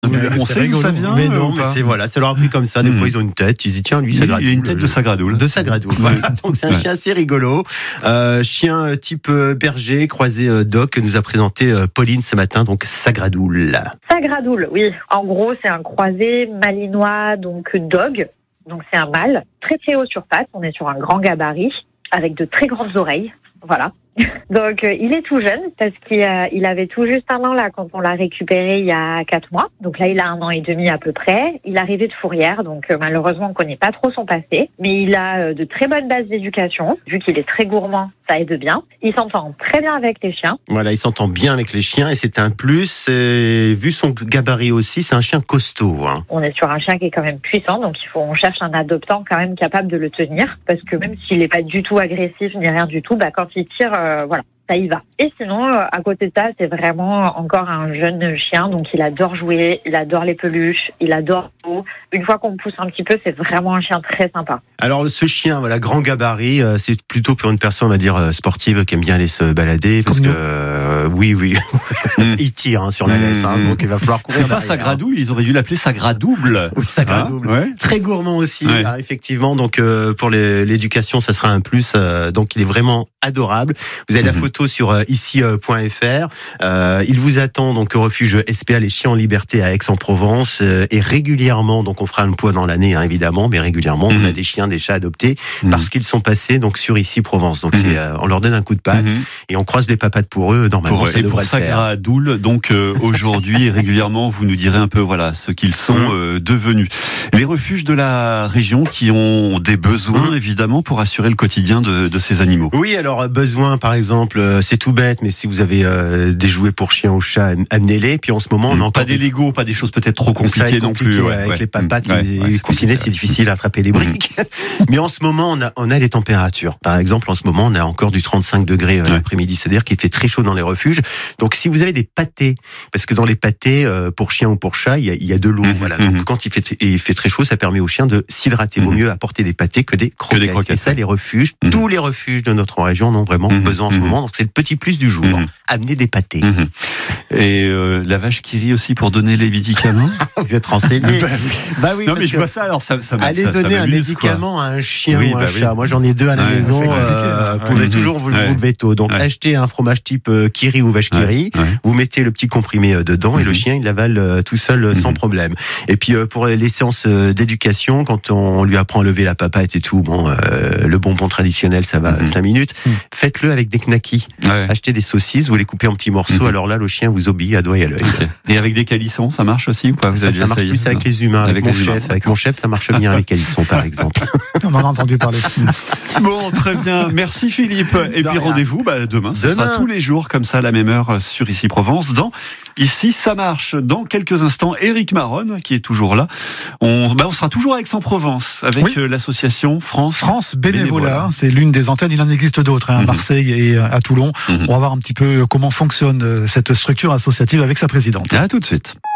On sait d'où ça vient. Mais non, mais c'est voilà, ça leur a pris comme ça. Des fois, ils ont une tête. Ils se disent tiens, lui, Sagradoul. Il a une tête de Sagradoul. De Sagradoul. Voilà. Donc c'est un chien assez rigolo. Chien type berger, croisé dog que nous a présenté Pauline ce matin. Donc Sagradoul. Sagradoul, oui. En gros, c'est un croisé malinois, donc dog. Donc c'est un mâle, très très haut sur pattes. On est sur un grand gabarit avec de très grandes oreilles. Voilà. Donc il est tout jeune parce qu'il avait tout juste 1 an là quand on l'a récupéré il y a 4 mois. Donc là il a 1 an et demi à peu près. Il est arrivé de fourrière, donc malheureusement on connaît pas trop son passé, mais il a de très bonnes bases d'éducation. Vu qu'il est très gourmand, ça aide bien. Il s'entend très bien avec les chiens. Voilà, il s'entend bien avec les chiens et c'est un plus. Et vu son gabarit aussi, c'est un chien costaud. Hein. On est sur un chien qui est quand même puissant, donc on cherche un adoptant quand même capable de le tenir, parce que même s'il est pas du tout agressif ni rien du tout, quand il tire, voilà. Ça y va. Et sinon, à côté de ça, c'est vraiment encore un jeune chien, donc il adore jouer, il adore les peluches, il adore tout. Une fois qu'on pousse un petit peu, c'est vraiment un chien très sympa. Alors ce chien, voilà, grand gabarit, c'est plutôt pour une personne, on va dire, sportive qui aime bien aller se balader, parce que oui, il tire sur la laisse, donc il va falloir courir. C'est pas Sagradoul, ils auraient dû l'appeler Sagradouble. Oui, Sagradouble. Très gourmand aussi, effectivement. Donc pour l'éducation, ça sera un plus. Donc il est vraiment adorable. Vous avez la photo sur ici.fr. Il vous attend donc au refuge SPA Les Chiens en Liberté à Aix-en-Provence et régulièrement, donc on fera un point dans l'année évidemment, mais régulièrement on a des chiens, des chats adoptés parce qu'ils sont passés donc sur Ici-Provence. Donc on leur donne un coup de patte et on croise les papates pour eux. Normalement ça devrait le faire. Sagradoul, donc aujourd'hui et régulièrement vous nous direz un peu ce qu'ils sont devenus. Les refuges de la région qui ont des besoins évidemment pour assurer le quotidien de ces animaux. Oui, alors besoin par exemple, c'est tout bête, mais si vous avez des jouets pour chiens ou chats, amenez-les. Puis en ce moment, on a encore pas des Lego, pas des choses peut-être trop compliquées non plus. Avec les papates, les coussinets, c'est difficile à attraper les briques. Mais en ce moment, on a les températures. Par exemple, en ce moment, on a encore du 35 degrés l'après-midi, c'est-à-dire qu'il fait très chaud dans les refuges. Donc si vous avez des pâtés, parce que dans les pâtés, pour chiens ou pour chats, il y a de l'eau. Voilà. Donc quand il fait très chaud, ça permet aux chiens de s'hydrater. Vaut mieux apporter des pâtés que des croquettes. Et ça, les refuges, tous les refuges de notre région en ont vraiment besoin en ce moment. Donc c'est le petit plus du jour. Amener des pâtés. Et la vache qui rit aussi pour donner les médicaments. Vous êtes renseigné. Oui, non mais je vois ça. Alors ça allez donner un médicament à un chien ou un chat. Moi j'en ai 2 à la maison. Vous pouvez toujours vous lever tôt. Donc achetez un fromage type Kiri ou vache qui rit. Vous mettez le petit comprimé dedans et le chien il l'avale tout seul sans problème. Et puis pour les séances d'éducation, quand on lui apprend à lever la papate et tout, le bonbon traditionnel ça va 5 minutes. Faites-le avec des knackis. Achetez des saucisses, vous les coupez en petits morceaux. Alors là le chien vous obéit à doigt et à l'œil. Et avec des calissons, ça marche aussi ou pas? Ça marche plus avec les humains. Avec mon chef, ça marche bien avec calissons par exemple. On en a entendu parler. Bon, très bien. Merci Philippe. Et puis rendez-vous demain. Ce sera tous les jours comme ça à la même heure sur Ici Provence. Ici ça marche. Dans quelques instants, Éric Maronne qui est toujours là. On sera toujours à Aix-en-Provence avec l'association France Bénévolat. C'est l'une des antennes. Il en existe d'autres à Marseille et à Toulon. On va voir un petit peu comment fonctionne cette structure associative avec sa présidente. À tout de suite.